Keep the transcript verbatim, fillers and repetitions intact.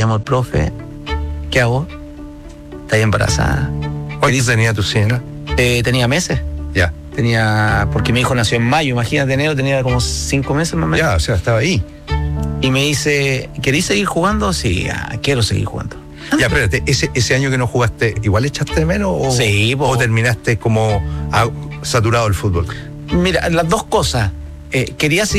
llamo el profe, ¿qué hago? ¿Estás embarazada? ¿Cuánto tenía tu señora? Eh, tenía meses. Ya. Tenía, porque mi hijo nació en mayo, imagínate, enero, tenía como cinco meses más o menos. Ya, o sea, estaba ahí. Y me dice, ¿querés seguir jugando? Sí, ah, quiero seguir jugando. Ya, espérate, ese, ese año que no jugaste, ¿igual echaste de menos o, Sí, po. o terminaste como ah, saturado del fútbol? Mira, las dos cosas. Eh, quería seguir